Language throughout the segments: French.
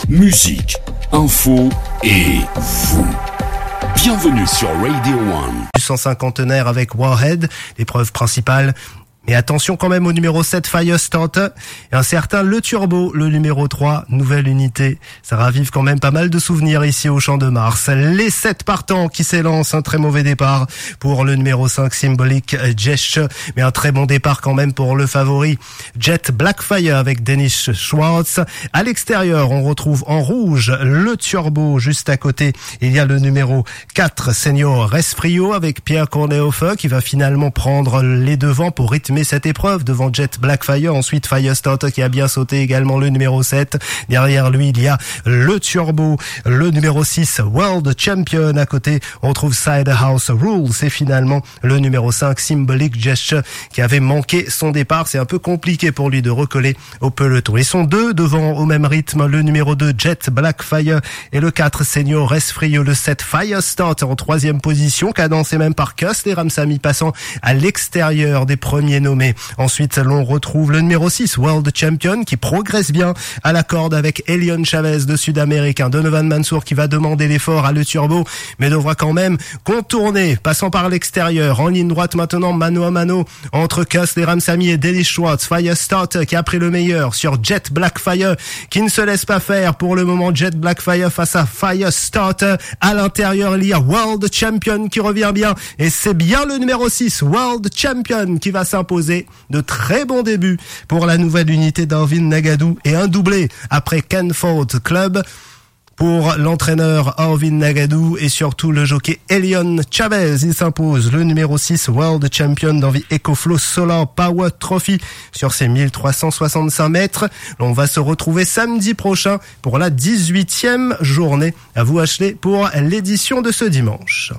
musique, info et vous. Bienvenue sur Radio One. 150 avec Warhead, l'épreuve principale. Mais attention quand même au numéro 7, Firestarter, et un certain Le Turbo, le numéro 3, nouvelle unité. Ça ravive quand même pas mal de souvenirs ici au Champ de Mars. Les 7 partants qui s'élancent, un très mauvais départ pour le numéro 5, Symbolic Gesture, mais un très bon départ quand même pour le favori, Jet Blackfire avec Dennis Schwartz. À l'extérieur, on retrouve en rouge Le Turbo, juste à côté. Il y a le numéro 4, Senior Resfrio avec Pierre Cornehofer qui va finalement prendre les devants pour rythmer cette épreuve devant Jet Blackfire. Ensuite Firestarter qui a bien sauté également, le numéro 7. Derrière lui il y a Le Turbo, le numéro 6 World Champion. À côté on trouve Cider House Rules et finalement le numéro 5 Symbolic Gesture qui avait manqué son départ. C'est un peu compliqué pour lui de recoller au peloton. Ils sont deux devant au même rythme, le numéro 2 Jet Blackfire et le 4 Senior Resfrio. Le 7 Firestarter en troisième position, cadencé même par Cust et Ramsamy passant à l'extérieur des premiers nommés. Ensuite, l'on retrouve le numéro 6, World Champion, qui progresse bien à la corde avec Elion Chavez de Sud-Américain. Donovan Mansour qui va demander l'effort à Le Turbo, mais devra quand même contourner, passant par l'extérieur. En ligne droite maintenant, mano à mano, entre Cust et Ramsamy et Dennis Schwartz. Firestarter qui a pris le meilleur sur Jet Blackfire, qui ne se laisse pas faire pour le moment. Jet Blackfire face à Firestarter. À l'intérieur, il y a World Champion qui revient bien, et c'est bien le numéro 6, World Champion, qui va s'imposer. De très bons débuts pour la nouvelle unité d'Arvin Nagadou et un doublé après Canford Club pour l'entraîneur Arvin Nagadou et surtout le jockey Elion Chavez. Il s'impose le numéro 6 World Champion d'Envie EcoFlow Solar Power Trophy sur ses 1365 mètres. On va se retrouver samedi prochain pour la 18e journée. À vous Ashley pour l'édition de ce dimanche.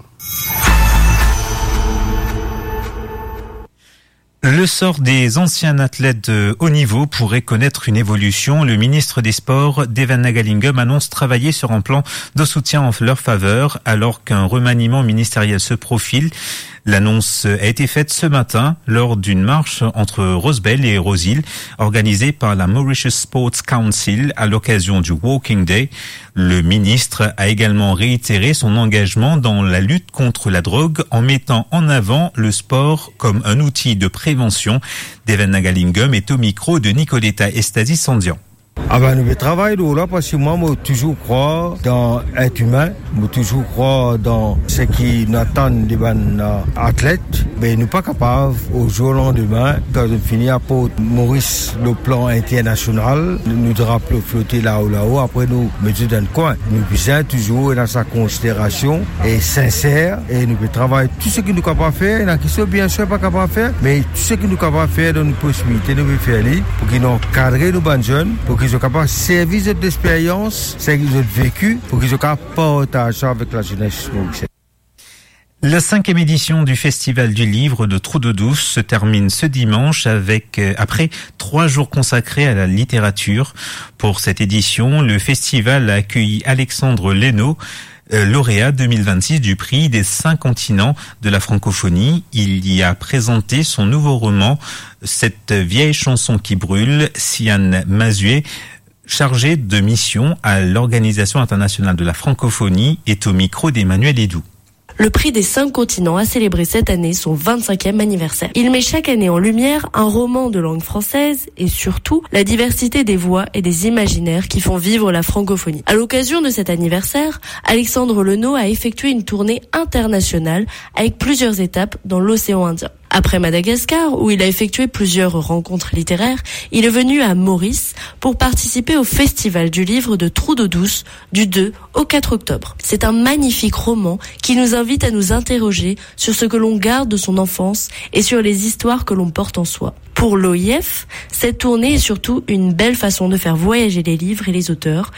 Le sort des anciens athlètes de haut niveau pourrait connaître une évolution. Le ministre des Sports, Devan Nagalingam, annonce travailler sur un plan de soutien en leur faveur alors qu'un remaniement ministériel se profile. L'annonce a été faite ce matin lors d'une marche entre Rosebel et Rosehill organisée par la Mauritius Sports Council à l'occasion du Walking Day. Le ministre a également réitéré son engagement dans la lutte contre la drogue en mettant en avant le sport comme un outil de prévention. Devan Nagalingam est au micro de Nicoletta Estasi-Sandian. Nous travaillons là parce que moi, je toujours crois dans l'être humain, je toujours crois dans ce qui nous attend des athlètes, mais nous pas capables au jour au lendemain, quand on finit à Port Maurice, le plan international, nous devons flotter là-haut, après nous mettons dans le coin. Nous puissions toujours dans sa considération et sincère, et nous pouvons travailler tout ce que nous sommes capables de faire, il y en a qui sont bien sûr pas capables de faire, mais tout ce que nous sommes capables de faire dans nos possibilités, nous pouvons faire pour qu'ils nous cadrent nos bonnes jeunes, pour qu'ils soient capables de servir d'expérience, c'est qu'ils ont vécu, pour qu'ils soient capables de partager avec la jeunesse. La 5e édition du Festival du Livre de Trou-de-Douce se termine ce dimanche après 3 jours consacrés à la littérature. Pour cette édition, le festival a accueilli Alexandre Leno, lauréat 2026 du prix des 5 continents de la francophonie. Il y a présenté son nouveau roman, Cette vieille chanson qui brûle. Sian Mazué, chargé de mission à l'Organisation internationale de la francophonie, est au micro d'Emmanuel Edoux. Le prix des 5 continents a célébré cette année son 25e anniversaire. Il met chaque année en lumière un roman de langue française et surtout la diversité des voix et des imaginaires qui font vivre la francophonie. À l'occasion de cet anniversaire, Alexandre Leno a effectué une tournée internationale avec plusieurs étapes dans l'océan Indien. Après Madagascar, où il a effectué plusieurs rencontres littéraires, il est venu à Maurice pour participer au Festival du Livre de Trou-de-Douce du 2 au 4 octobre. C'est un magnifique roman qui nous invite à nous interroger sur ce que l'on garde de son enfance et sur les histoires que l'on porte en soi. Pour l'OIF, cette tournée est surtout une belle façon de faire voyager les livres et les auteurs.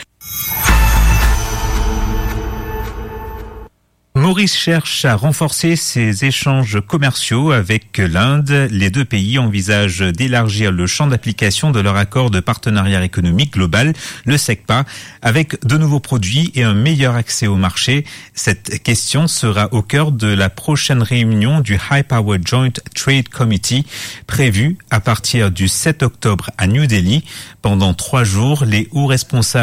Maurice cherche à renforcer ses échanges commerciaux avec l'Inde. Les deux pays envisagent d'élargir le champ d'application de leur accord de partenariat économique global, le SECPA, avec de nouveaux produits et un meilleur accès au marché. Cette question sera au cœur de la prochaine réunion du High Power Joint Trade Committee, prévue à partir du 7 octobre à New Delhi. Pendant 3 jours, les hauts responsables